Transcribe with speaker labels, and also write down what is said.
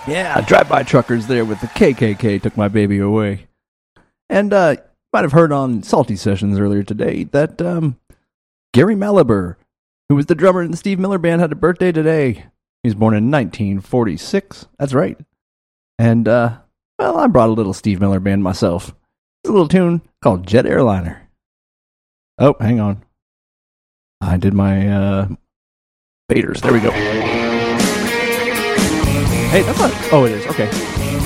Speaker 1: Yeah, drive-by truckers there with the KKK took my baby away. And you might have heard on Salty Sessions earlier today that Gary Malaber, who was the drummer in the Steve Miller Band, had a birthday today. He was born in 1946. That's right. And, well, I brought a little Steve Miller Band myself. It's a little tune called Jet Airliner. Oh, hang on. I did my faders. There we go. Hey, that's not... Oh, it is. Okay.